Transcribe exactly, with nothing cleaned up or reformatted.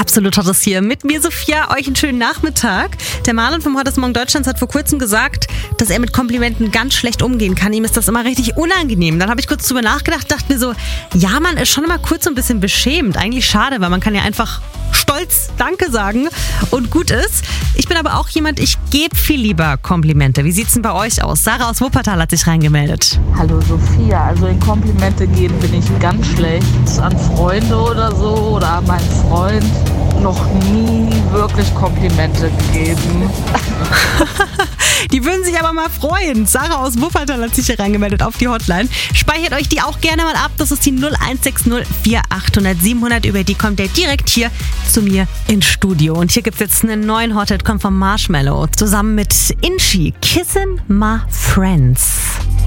Absolut Hottes hier mit mir, Sophia. Euch einen schönen Nachmittag. Der Marlon vom Hottest Morgen Deutschlands hat vor kurzem gesagt, dass er mit Komplimenten ganz schlecht umgehen kann. Ihm ist das immer richtig unangenehm. Dann habe ich kurz drüber nachgedacht, dachte mir so, ja, man ist schon immer kurz so ein bisschen beschämt. Eigentlich schade, weil man kann ja einfach stolz Danke sagen und gut ist. Ich bin aber auch jemand, ich gebe viel lieber Komplimente. Wie sieht's denn bei euch aus? Sarah aus Wuppertal hat sich reingemeldet. Hallo Sophia, also in Komplimente geben bin ich ganz schlecht. An Freunde oder so oder an meinen Freund noch nie wirklich Komplimente gegeben. Die würden sich aber mal freuen. Sarah aus Wuppertal hat sich hier reingemeldet auf die Hotline. Speichert euch die auch gerne mal ab. Das ist die null eins sechs null vier achthundert siebenhundert. Über die kommt ihr direkt hier zu mir ins Studio. Und hier gibt es jetzt einen neuen Hot-Hit, kommt von Marshmello. Zusammen mit Inchi. Kissin' My Friends.